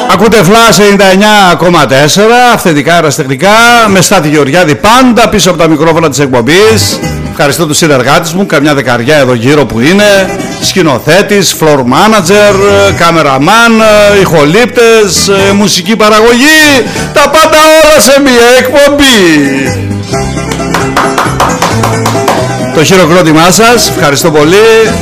Ακούτε Flash 99,4 αυθεντικά αεραστεχνικά με Στάθη Γεωργιάδη πάντα πίσω από τα μικρόφωνα της εκπομπής. Ευχαριστώ τους συνεργάτες μου, καμιά δεκαριά εδώ γύρω που είναι, σκηνοθέτης, floor manager, κάμεραμαν, ηχολήπτες, μουσική παραγωγή, τα πάντα όλα σε μια εκπομπή. Το χειροκρότημά σας, ευχαριστώ πολύ.